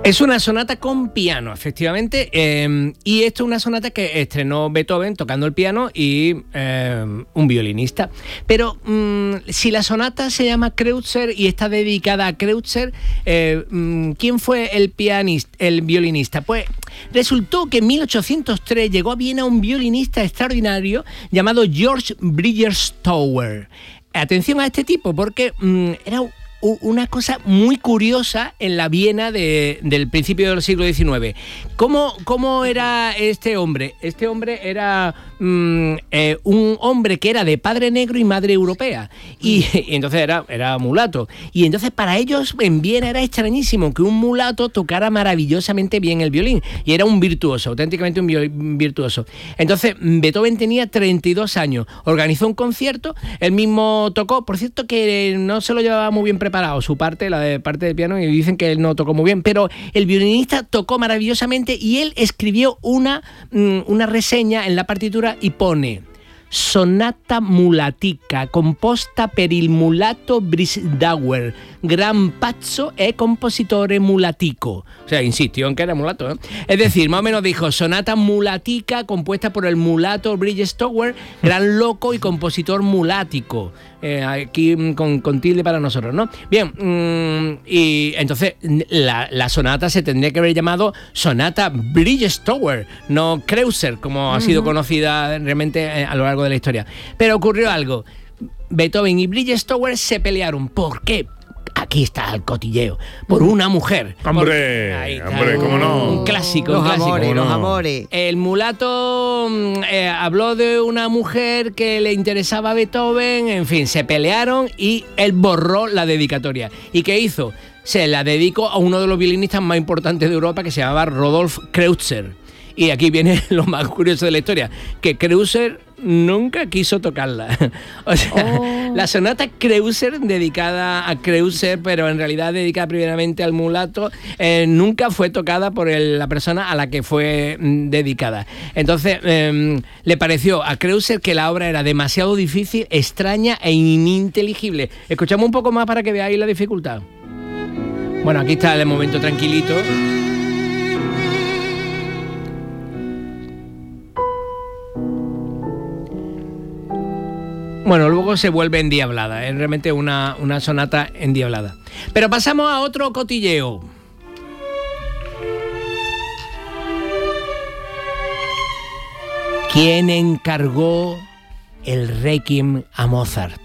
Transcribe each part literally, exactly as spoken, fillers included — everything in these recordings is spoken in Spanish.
Es una sonata con piano, efectivamente, eh, y esto es una sonata que estrenó Beethoven tocando el piano y eh, un violinista. Pero mmm, si la sonata se llama Kreutzer y está dedicada a Kreutzer, eh, mmm, ¿quién fue el pianista, el violinista? Pues resultó que en mil ochocientos tres llegó a Viena un violinista extraordinario llamado George Bridgerstauer. Atención a este tipo, porque mmm, era un una cosa muy curiosa en la Viena de, del principio del siglo diecinueve. ¿Cómo, cómo era este hombre? Este hombre era mm, eh, un hombre que era de padre negro y madre europea. Y, y entonces era, era mulato. Y entonces para ellos en Viena era extrañísimo que un mulato tocara maravillosamente bien el violín. Y era un virtuoso, auténticamente un virtuoso. Entonces Beethoven tenía treinta y dos años. Organizó un concierto, él mismo tocó. Por cierto que no se lo llevaba muy bien preparado su parte, la de parte del piano, y dicen que él no tocó muy bien, pero el violinista tocó maravillosamente y él escribió una, una reseña en la partitura y pone: sonata mulatica composta per il mulato Bridgerstauer, gran pazzo e compositore mulatico. O sea, insistió en que era mulato, ¿eh? Es decir, más o menos dijo: sonata mulatica compuesta por el mulato Bridgerstauer, gran loco y compositor mulático. Eh, aquí con, con tilde para nosotros, ¿no? Bien, mmm, y entonces la, la sonata se tendría que haber llamado sonata Bridgerstauer, no Kreutzer, como uh-huh. ha sido conocida realmente a lo largo de la historia. Pero ocurrió algo. Beethoven y Bridgerstauer se pelearon. ¿Por qué? Aquí está el cotilleo. Por una mujer. Hombre, por, hombre, cómo no. Un clásico, los un clásico. amores, no? los amores. El mulato eh, habló de una mujer que le interesaba a Beethoven, en fin, se pelearon y él borró la dedicatoria. ¿Y qué hizo? Se la dedicó a uno de los violinistas más importantes de Europa que se llamaba Rodolphe Kreutzer. Y aquí viene lo más curioso de la historia, que Kreutzer nunca quiso tocarla. O sea, oh. la sonata Kreutzer, dedicada a Kreutzer, pero en realidad dedicada primeramente al mulato, eh, nunca fue tocada por el, la persona a la que fue mm, dedicada. Entonces, eh, le pareció a Kreutzer que la obra era demasiado difícil, extraña e ininteligible. Escuchamos un poco más para que veáis la dificultad. Bueno, aquí está el momento tranquilito. Bueno, luego se vuelve endiablada, es realmente una, una sonata endiablada. Pero pasamos a otro cotilleo. ¿Quién encargó el Requiem a Mozart?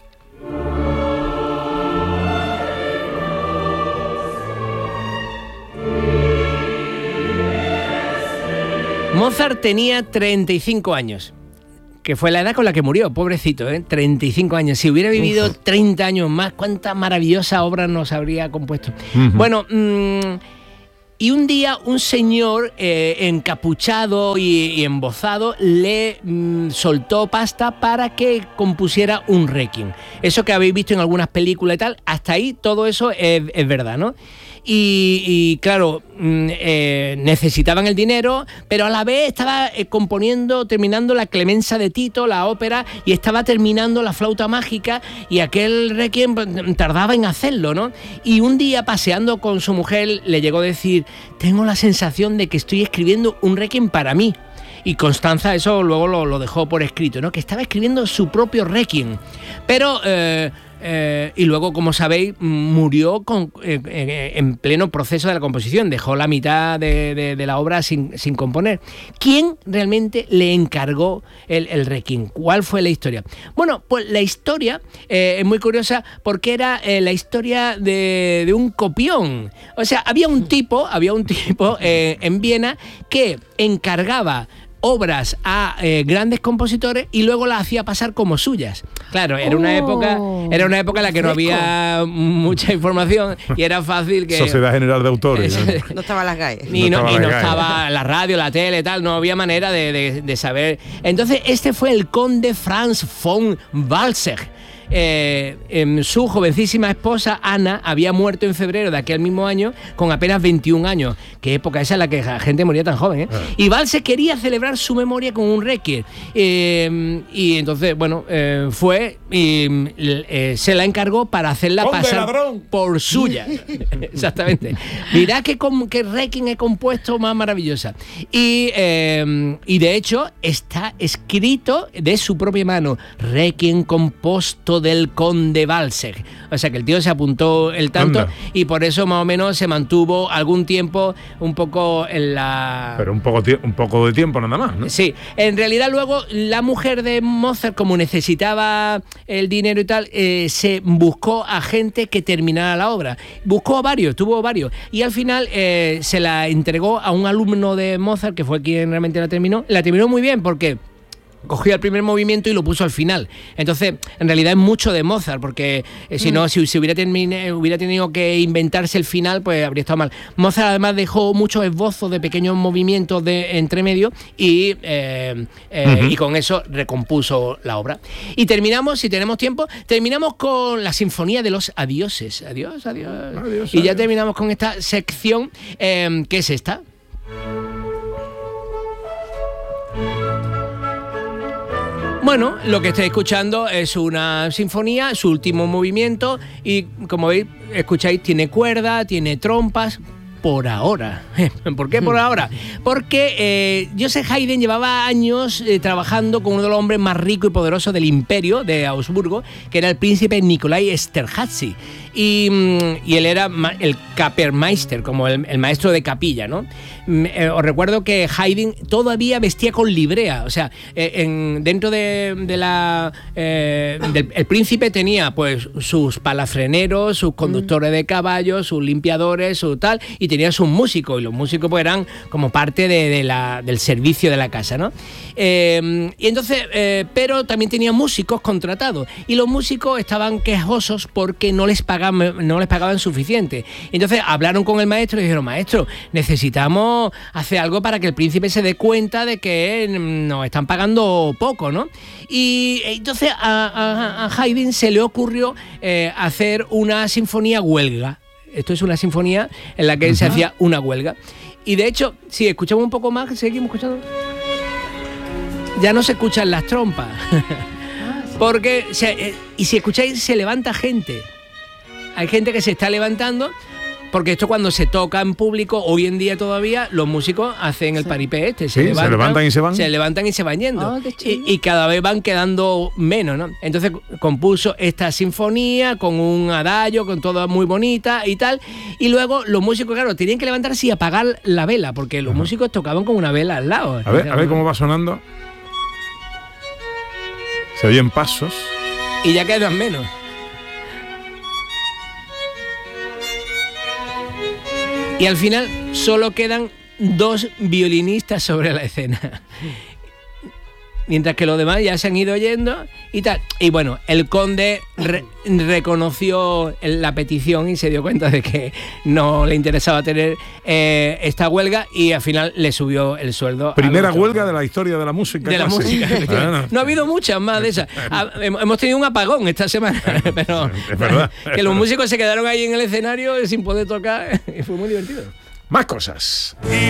Mozart tenía treinta y cinco años. Que fue la edad con la que murió, pobrecito, ¿eh? treinta y cinco años. Si hubiera vivido Uf. treinta años más, cuánta maravillosa obra nos habría compuesto. Uh-huh. Bueno, mmm, y un día un señor eh, encapuchado y, y embozado le mmm, soltó pasta para que compusiera un requiem. Eso que habéis visto en algunas películas y tal, hasta ahí todo eso es, es verdad, ¿no? Y, y claro, eh, necesitaban el dinero, pero a la vez estaba eh, componiendo, terminando la Clemenza de Tito, la ópera, y estaba terminando la Flauta Mágica, y aquel requiem tardaba en hacerlo, ¿no? Y un día, paseando con su mujer, le llegó a decir: tengo la sensación de que estoy escribiendo un requiem para mí. Y Constanza eso luego lo, lo dejó por escrito, ¿no? Que estaba escribiendo su propio requiem. Pero... Eh, Eh, y luego, como sabéis, murió con, eh, eh, en pleno proceso de la composición. Dejó la mitad de, de, de la obra sin, sin componer. ¿Quién realmente le encargó el, el requiem? ¿Cuál fue la historia? Bueno, pues la historia eh, es muy curiosa porque era eh, la historia de, de un copión. O sea, había un tipo, había un tipo eh, en Viena que encargaba obras a eh, grandes compositores y luego las hacía pasar como suyas. Claro, era una oh, época era una época en la que no había mucha información y era fácil que... Sociedad General de Autores. ¿no? No estaban las G A E. Ni no, no, y no la estaba la radio, la tele, tal, no había manera de, de, de saber. Entonces este fue el conde Franz von Walsegg. eh, eh, su jovencísima esposa, Ana, había muerto en febrero de aquel mismo año con apenas veintiún años. Qué época esa en la que la gente moría tan joven, ¿eh? Ah. Y Walser quería celebrar su memoria con un requiem. Eh, y entonces, bueno, eh, fue y eh, se la encargó para hacerla ¡Conde pasar ladrón! Por suya. Exactamente. Mirá qué, qué requiem he compuesto más maravillosa. Y, eh, y de hecho está escrito de su propia mano, requiem composto del conde Walser. O sea que el tío se apuntó el tanto. Anda. Y por eso más o menos se mantuvo algún tiempo un poco en la... Pero un poco, un poco de tiempo nada más, ¿no? Sí. En realidad luego la mujer de Mozart, como necesitaba el dinero y tal, eh, se buscó a gente que terminara la obra. Buscó a varios, tuvo varios. Y al final eh, se la entregó a un alumno de Mozart, que fue quien realmente la terminó. La terminó muy bien porque cogió el primer movimiento y lo puso al final. Entonces, en realidad es mucho de Mozart, porque eh, si mm. no, si, si hubiera, termine, hubiera tenido que inventarse el final, pues habría estado mal. Mozart además dejó muchos esbozos de pequeños movimientos de entre medio y, eh, eh, uh-huh. y con eso recompuso la obra. Y terminamos, si tenemos tiempo, terminamos con la Sinfonía de los Adioses. Adiós, adiós. adiós y ya adiós. Terminamos con esta sección, eh, que es esta. Bueno, lo que estáis escuchando es una sinfonía, su último movimiento, y como veis, escucháis, tiene cuerda, tiene trompas. Por ahora. ¿Por qué por ahora? Porque eh, Joseph Haydn llevaba años eh, trabajando con uno de los hombres más ricos y poderosos del imperio de Augsburgo, que era el príncipe Nikolai Esterházy. Y, y él era el Kapellmeister, como el, el maestro de capilla, ¿no? Eh, os recuerdo que Haydn todavía vestía con librea, o sea, eh, en, dentro de, de la eh, del el príncipe tenía pues sus palafreneros, sus conductores de caballos, sus limpiadores, su tal, y tenía sus músicos, y los músicos pues eran como parte de, de la, del servicio de la casa, ¿no? Eh, y entonces, eh, pero también tenía músicos contratados, y los músicos estaban quejosos porque no les pagaban no les pagaban suficiente. Entonces hablaron con el maestro y dijeron: maestro, necesitamos hacer algo para que el príncipe se dé cuenta de que nos están pagando poco, ¿no? Y entonces a, a, a Haydn se le ocurrió eh, hacer una sinfonía huelga. Esto es una sinfonía en la que uh-huh. se hacía una huelga. Y de hecho, si escuchamos un poco más, seguimos escuchando, ya no se escuchan las trompas. Porque, se, eh, y si escucháis, se levanta gente. Hay gente que se está levantando, porque esto cuando se toca en público, hoy en día todavía, los músicos hacen el sí. paripé este. Se, sí, levantan, se levantan y se van. Se levantan y se van yendo. Oh, y, y cada vez van quedando menos, ¿no? Entonces compuso esta sinfonía con un adagio, con todo muy bonita y tal. Y luego los músicos, claro, tenían que levantarse y apagar la vela, porque los uh-huh. músicos tocaban con una vela al lado. A ver, a ver cómo va sonando. Se oyen pasos. Y ya quedan menos. Y al final solo quedan dos violinistas sobre la escena. Mientras que los demás ya se han ido yendo y tal. Y bueno, el conde re- reconoció la petición y se dio cuenta de que no le interesaba tener eh, esta huelga, y al final le subió el sueldo. Primera huelga de la historia de la música. De la casi. música. Ah, no. no ha habido muchas más de esas. Hemos tenido un apagón esta semana, pero es verdad, que los músicos se quedaron ahí en el escenario sin poder tocar y fue muy divertido. Más cosas.